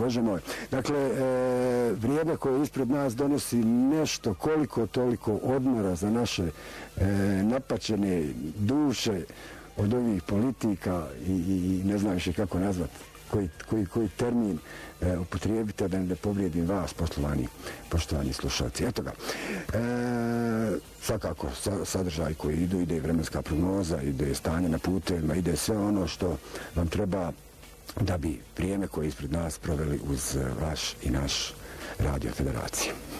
Bože moj. Dakle, vrijeme koje ispred nas donosi nešto koliko toliko odmora za naše napačene duše od ovih politika i ne znam više kako nazvati, koji termin upotrijebite da ne povrijedim vas, poštovani slušalci. Eto ga. Svakako, sadržaj koji ide vremenska prognoza, ide stanje na putevima, ide sve ono što vam treba da bi vrijeme koje je ispred nas proveli uz vaš i naš Radio Federacije.